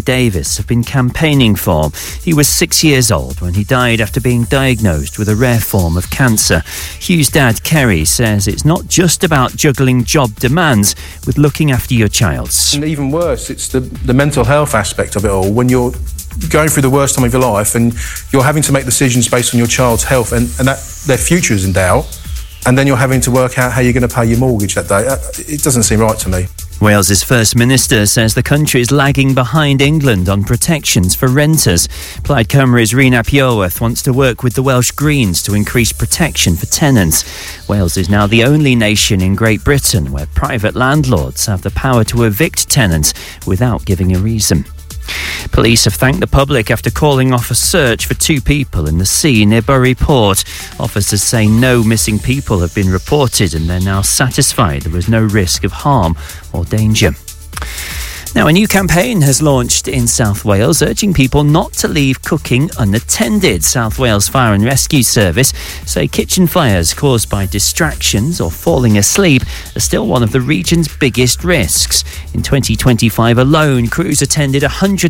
Davis have been campaigning for. He was 6 years old when he died after being diagnosed with a rare form of cancer. Hugh's dad, Kerry, says it's not just about juggling job demands with looking after your child. And even worse, it's the mental health aspect of it all. When you're going through the worst time of your life and you're having to make decisions based on your child's health and that their future is in doubt, and then you're having to work out how you're going to pay your mortgage that day. It doesn't seem right to me. Wales's First Minister says the country is lagging behind England on protections for renters. Plaid Cymru's Rhys ap Iorwerth wants to work with the Welsh Greens to increase protection for tenants. Wales is now the only nation in Great Britain where private landlords have the power to evict tenants without giving a reason. Police have thanked the public after calling off a search for 2 people in the sea near Bury Port. Officers say no missing people have been reported and they're now satisfied there was no risk of harm or danger. Now, a new campaign has launched in South Wales urging people not to leave cooking unattended. South Wales Fire and Rescue Service say kitchen fires caused by distractions or falling asleep are still one of the region's biggest risks. In 2025 alone, crews attended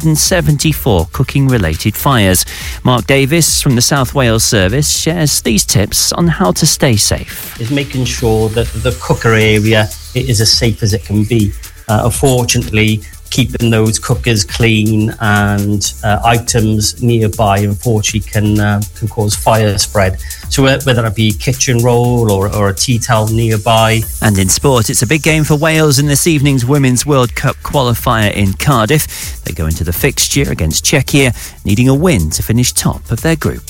174 cooking-related fires. Mark Davis from the South Wales Service shares these tips on how to stay safe. Is making sure that the cooker area is as safe as it can be. Unfortunately, keeping those cookers clean and items nearby, unfortunately, can cause fire spread. So whether it be a kitchen roll or a tea towel nearby. And in sport, it's a big game for Wales in this evening's Women's World Cup qualifier in Cardiff. They go into the fixture against Czechia, needing a win to finish top of their group.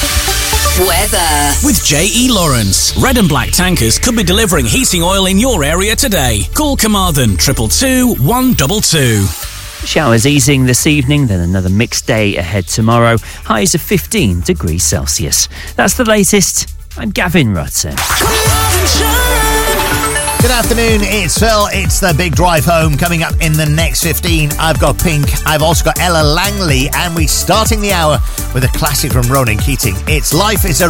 Weather. With J.E. Lawrence. Red and Black Tankers could be delivering heating oil in your area today. Call Carmarthen 222 122. Showers easing this evening, then another mixed day ahead tomorrow. Highs of 15 degrees Celsius. That's the latest. I'm Gavin Rutten. Good afternoon, it's Phil. It's the big drive home. Coming up in the next 15, I've got Pink. I've also got Ella Langley, and we're starting the hour with a classic from Ronan Keating. It's Life is a